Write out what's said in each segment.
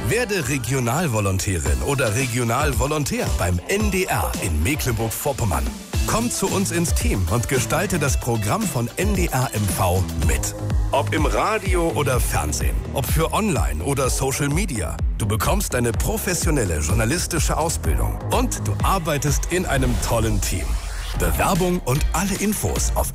Werde Regionalvolontärin oder Regionalvolontär beim NDR in Mecklenburg-Vorpommern. Komm zu uns ins Team und gestalte das Programm von NDR MV mit. Ob im Radio oder Fernsehen, ob für Online oder Social Media. Du bekommst eine professionelle journalistische Ausbildung und du arbeitest in einem tollen Team. Bewerbung und alle Infos auf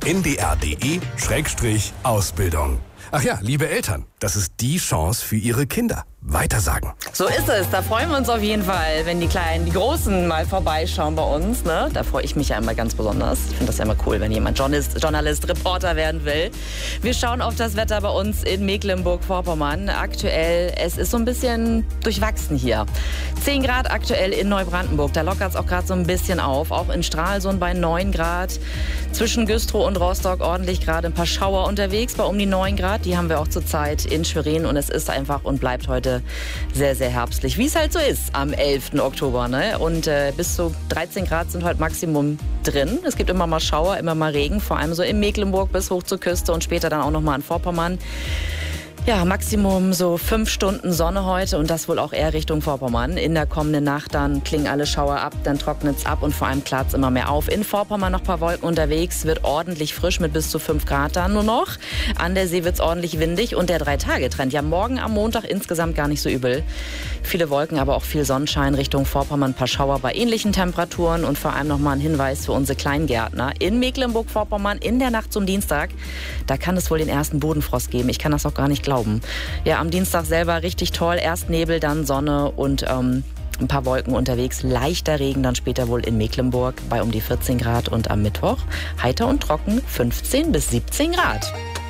ndr.de/Ausbildung. Ach ja, liebe Eltern, das ist die Chance für Ihre Kinder. Weitersagen. So ist es. Da freuen wir uns auf jeden Fall, wenn die Kleinen, die Großen mal vorbeischauen bei uns. Ne? Da freue ich mich ja immer ganz besonders. Ich finde das ja immer cool, wenn jemand Journalist, Reporter werden will. Wir schauen auf das Wetter bei uns in Mecklenburg-Vorpommern. Aktuell, es ist so ein bisschen durchwachsen hier. 10 Grad aktuell in Neubrandenburg. Da lockert es auch gerade so ein bisschen auf. Auch in Stralsund bei 9 Grad. Zwischen Güstrow und Rostock ordentlich gerade ein paar Schauer unterwegs bei um die 9 Grad. Die haben wir auch zurzeit in Schwerin und es ist einfach und bleibt heute sehr, sehr herbstlich, wie es halt so ist am 11. Oktober. Ne? Und bis zu 13 Grad sind heute Maximum drin. Es gibt immer mal Schauer, immer mal Regen, vor allem so in Mecklenburg bis hoch zur Küste und später dann auch noch mal in Vorpommern. Ja, Maximum so 5 Stunden Sonne heute und das wohl auch eher Richtung Vorpommern. In der kommenden Nacht dann klingen alle Schauer ab, dann trocknet es ab und vor allem klart es immer mehr auf. In Vorpommern noch ein paar Wolken unterwegs, wird ordentlich frisch mit bis zu 5 Grad dann nur noch. An der See wird es ordentlich windig und der 3-Tage-Trend. Ja, morgen am Montag insgesamt gar nicht so übel. Viele Wolken, aber auch viel Sonnenschein Richtung Vorpommern, ein paar Schauer bei ähnlichen Temperaturen und vor allem nochmal ein Hinweis für unsere Kleingärtner. In Mecklenburg-Vorpommern in der Nacht zum Dienstag, da kann es wohl den ersten Bodenfrost geben. Ich kann das auch gar nicht glauben. Ja, am Dienstag selber richtig toll. Erst Nebel, dann Sonne und ein paar Wolken unterwegs. Leichter Regen dann später wohl in Mecklenburg bei um die 14 Grad und am Mittwoch heiter und trocken 15 bis 17 Grad.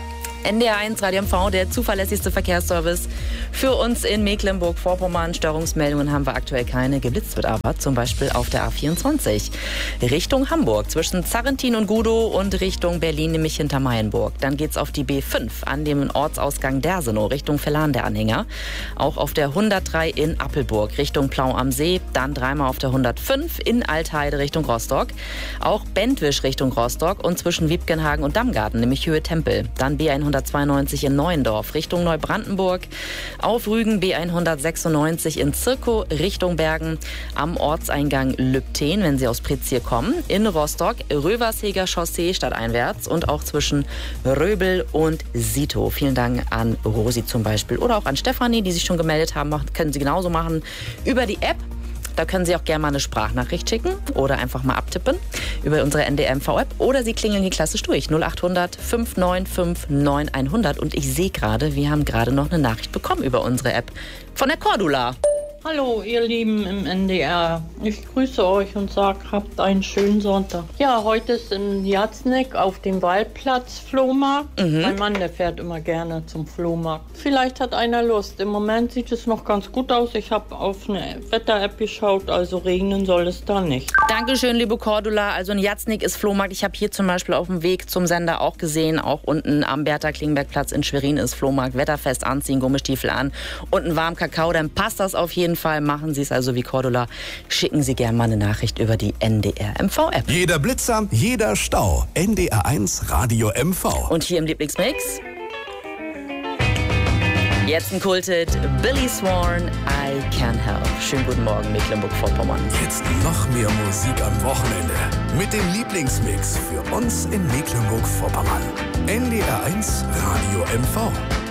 NDR1 Radio MV, der zuverlässigste Verkehrsservice für uns in Mecklenburg-Vorpommern. Störungsmeldungen haben wir aktuell keine. Geblitzt wird aber zum Beispiel auf der A24 Richtung Hamburg zwischen Zarrentin und Gudow und Richtung Berlin, nämlich hinter Mayenburg. Dann geht's auf die B5 an dem Ortsausgang Dersenow Richtung Verlan der Anhänger. Auch auf der 103 in Appelburg Richtung Plau am See. Dann dreimal auf der 105 in Altheide Richtung Rostock. Auch Bentwisch Richtung Rostock und zwischen Wiebkenhagen und Dammgarten, nämlich Höhe Tempel. Dann B192 in Neuendorf Richtung Neubrandenburg. Auf Rügen B196 in Zirkow Richtung Bergen. Am Ortseingang Lübten, wenn Sie aus Prizier kommen. In Rostock Röversheger Chaussee stadteinwärts und auch zwischen Röbel und Sito. Vielen Dank an Rosi zum Beispiel oder auch an Stefanie, die sich schon gemeldet haben. Können Sie genauso machen über die App. Da können Sie auch gerne mal eine Sprachnachricht schicken oder einfach mal abtippen über unsere NDR-MV-App. Oder Sie klingeln hier klassisch durch 0800 595 9100. Und ich sehe gerade, wir haben gerade noch eine Nachricht bekommen über unsere App von der Cordula. Hallo ihr Lieben im NDR, ich grüße euch und sage, habt einen schönen Sonntag. Ja, heute ist in Jatzneck auf dem Waldplatz Flohmarkt. Mein Mann, der fährt immer gerne zum Flohmarkt. Vielleicht hat einer Lust. Im Moment sieht es noch ganz gut aus. Ich habe auf eine Wetter-App geschaut, also regnen soll es da nicht. Dankeschön, liebe Cordula. Also in Jatzneck ist Flohmarkt. Ich habe hier zum Beispiel auf dem Weg zum Sender auch gesehen, auch unten am Bertha-Klingberg-Platz in Schwerin ist Flohmarkt. Wetterfest anziehen, Gummistiefel an und einen warmen Kakao, dann passt das auf jeden Fall. Machen Sie es also wie Cordula. Schicken Sie gerne mal eine Nachricht über die NDR-MV-App. Jeder Blitzer, jeder Stau. NDR1 Radio MV. Und hier im Lieblingsmix jetzt ein Kulthit, Billy Swan, I Can't Help. Schönen guten Morgen, Mecklenburg-Vorpommern. Jetzt noch mehr Musik am Wochenende. Mit dem Lieblingsmix für uns in Mecklenburg-Vorpommern. NDR1 Radio MV.